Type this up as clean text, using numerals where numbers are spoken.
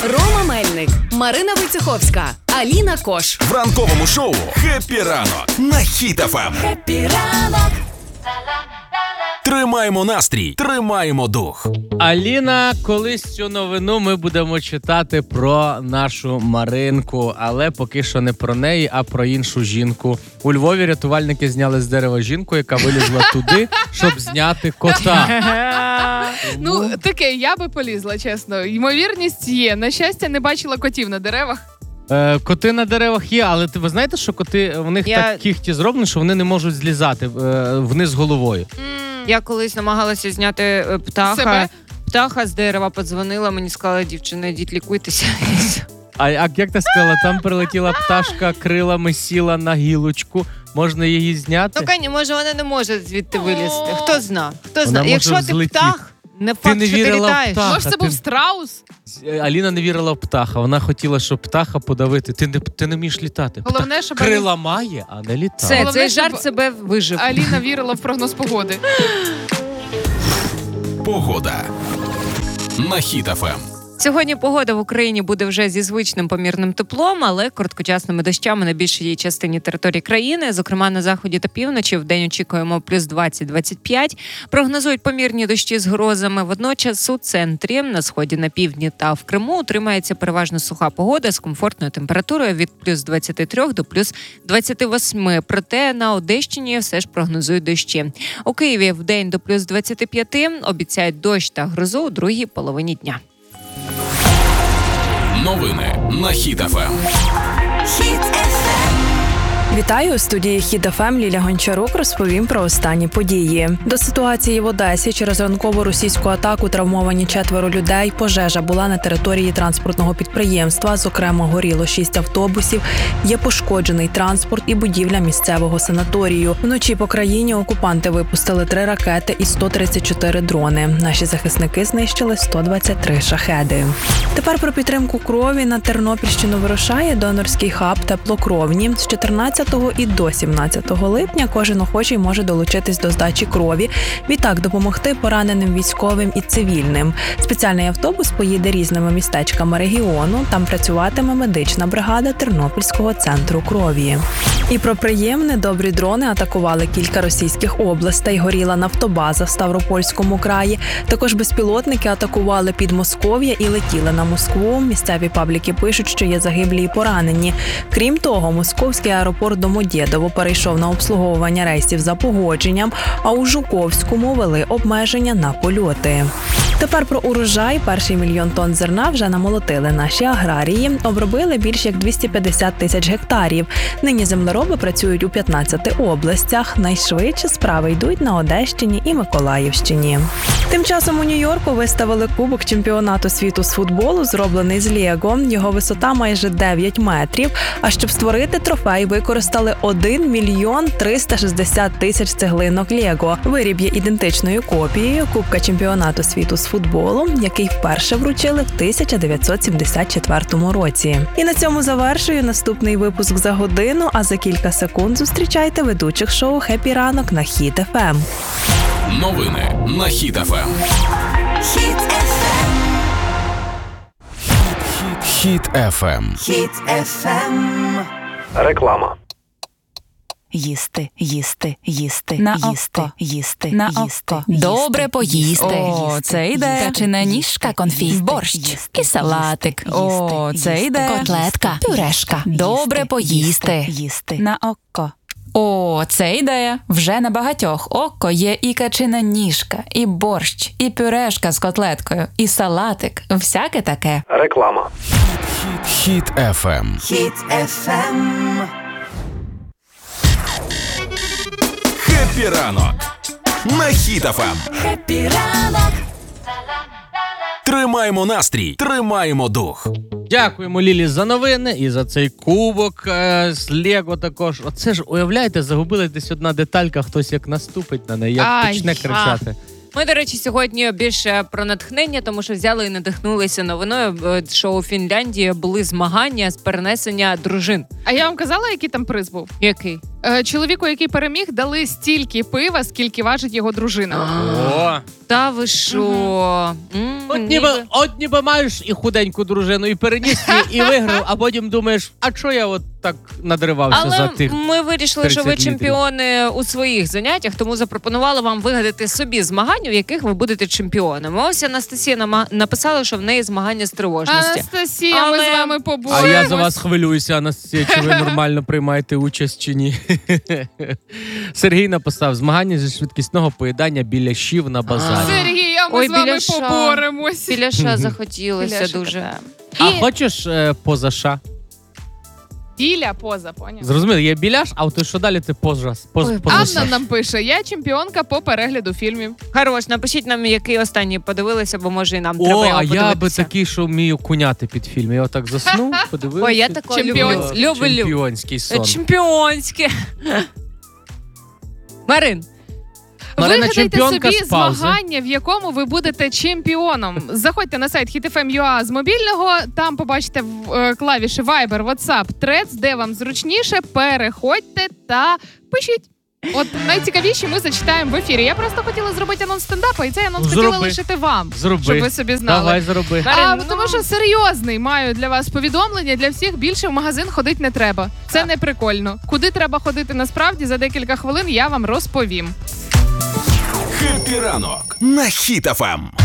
Рома Мельник, Марина Войцеховська, Аліна Кош. В ранковому шоу «Хеппі ранок» на Хіт ФМ. Хеппі ранок. Тримаємо настрій, тримаємо дух. Аліна, колись цю новину ми будемо читати про нашу Маринку, але поки що не про неї, а про іншу жінку. У Львові рятувальники зняли з дерева жінку, яка вилізла туди, щоб зняти кота. Ну, таке, я би полізла, чесно. Ймовірність є. На щастя, не бачила котів на деревах. Коти на деревах є, але ви знаєте, що коти, в них так кігті зроблені, що вони не можуть злізати вниз головою. Я колись намагалася зняти птаха. Себе? Птаха з дерева подзвонила, мені сказала, дівчина, йдіть лікуйтеся. А як ти сказала, там прилетіла пташка, крилами сіла на гілочку, можна її зняти? Ну, може, вона не може звідти вилізти. Хто зна? Хто зна? Може Якщо ти взлетіти. птах, не факт, не що ти вірила в літаєш. птаха. Може, це був страус? Аліна не вірила в птаха, вона хотіла, щоб птаха подавити. Ти не вмієш літати. Головне, щоб Крила має, а не літає. Все, Головне, цей щоб жарт себе вижив. Аліна вірила в прогноз погоди. Погода на Хіт ФМ. Сьогодні погода в Україні буде вже зі звичним помірним теплом, але короткочасними дощами на більшій її частині території країни. Зокрема, на заході та півночі вдень очікуємо плюс 20-25. Прогнозують помірні дощі з грозами. Водночас у центрі, на сході, на півдні та в Криму утримається переважно суха погода з комфортною температурою від плюс 23 до плюс 28. Проте на Одещині все ж прогнозують дощі. У Києві вдень до плюс 25 обіцяють дощ та грозу у другій половині дня. Новини на Хіт ФМ. Вітаю, у студії Хіт ФМ Ліля Гончарук розповім про останні події. До ситуації в Одесі через ранкову російську атаку травмовані 4 людей. Пожежа була на території транспортного підприємства, зокрема горіло 6 автобусів, є пошкоджений транспорт і будівля місцевого санаторію. Вночі по країні окупанти випустили 3 ракети і 134 дрони. Наші захисники знищили 123 шахеди. Тепер про підтримку крові. На Тернопільщину вирушає донорський хаб теплокровні. З 14 і до 17 липня кожен охочий може долучитись до здачі крові. Відтак допомогти пораненим військовим і цивільним. Спеціальний автобус поїде різними містечками регіону. Там працюватиме медична бригада Тернопільського центру крові. І про приємне, добрі дрони атакували кілька російських областей. Горіла нафтобаза в Ставропольському краї. Також безпілотники атакували Підмосков'я і летіли на Москву. Місцеві пабліки пишуть, що є загиблі і поранені. Крім того, московський аеропорт Домодєдово перейшов на обслуговування рейсів за погодженням, а у Жуковському ввели обмеження на польоти. Тепер про урожай. Перший 1 мільйон тонн зерна вже намолотили наші аграрії. Обробили більш як 250 тисяч гектарів. Нині землероби працюють у 15 областях. Найшвидше справи йдуть на Одещині і Миколаївщині. Тим часом у Нью-Йорку виставили кубок чемпіонату світу з футболу, зроблений з Лего. Його висота майже 9 метрів. А щоб створити трофей, використали 1 мільйон 360 тисяч цеглинок Лего. Виріб є ідентичною копією кубка чемпіонату світу з футболу, який вперше вручили в 1974 році. І на цьому завершую наступний випуск за годину, а за кілька секунд зустрічайте ведучих шоу «Хеппі ранок» на Хіт ФМ. Новини на Хіт ФМ. Хіт ФМ. Реклама. Їсти, їсти, їсти, на їсти, око. їсти, На їсти. око. Добре поїсти. О, це йде. Качина ніжка конфі. Борщ. І салатик. О, це йде. Котлетка, пюрешка. Добре поїсти. Їсти. На око. О, це ідея. Вже на багатьох око є і качина ніжка, і борщ, і пюрешка з котлеткою, і салатик. Всяке таке. Реклама. Хіт ФМ. Хеппі ранок на Хіт ФМ. Хеппі ранок. Тримаємо настрій, тримаємо дух. Дякуємо Лілі за новини і за цей кубок з Лего також. Оце ж, уявляєте, загубилась десь одна деталька, хтось як наступить на неї, як почне кричати. Ми, до речі, сьогодні більше про натхнення, тому що взяли і надихнулися новиною, що у Фінляндії були змагання з перенесення дружин. А я вам казала, який там приз був? Який? Чоловіку, який переміг, дали стільки пива, скільки важить його дружина. О, Та ви що? от ніби маєш і худеньку дружину, і переніс її, і виграв, а потім думаєш, а чого я от так надривався за Але тих? ми вирішили, що 30 ви літрів. чемпіони у своїх заняттях, тому запропонували вам вигадати собі змагання, в яких ви будете чемпіонами. Ось Анастасія написала, що в неї змагання з тривожності. Анастасія, ми Але- з вами А поборемось. я за вас хвилююся, Анастасія, чи ви нормально приймаєте участь чи ні. Сергій написав, змагання зі швидкісного поїдання біляшів на базарі. Сергій, а ми Ой, з вами біляша. поборемось. Біляша захотілося Біляша дуже. А І- хочеш поза ша? Біля поза, поняв? Зрозуміло, є біляш, а от що далі ти поза Ой, Анна ша. нам пише, я чемпіонка по перегляду фільмів. Хорош, напишіть нам, який останній подивилися, бо може і нам треба О, його а я би подивитися. такий, що вмію куняти під фільм. Я отак заснув, подивився. Ой, я такого Чемпіонський. люблю. Чемпіонський сон. Чемпіонське. Марин, Марина, Вигадайте чемпіонка собі з паузи. змагання, в якому ви будете чемпіоном. Заходьте на сайт HitFM.ua з мобільного, там побачите клавіші Viber, WhatsApp, Threads, де вам зручніше, переходьте та пишіть. От найцікавіші ми зачитаємо в ефірі. Я просто хотіла зробити анонс стендапу, і цей анонс Зроби. хотіла лишити вам, Зроби. щоб ви собі знали. Давай, зроби. Марин, Тому що серйозний маю для вас повідомлення, для всіх більше в магазин ходити не треба. Це не прикольно. Куди треба ходити насправді, за декілька хвилин я вам розповім. Хеппі ранок на Хіт ФМ.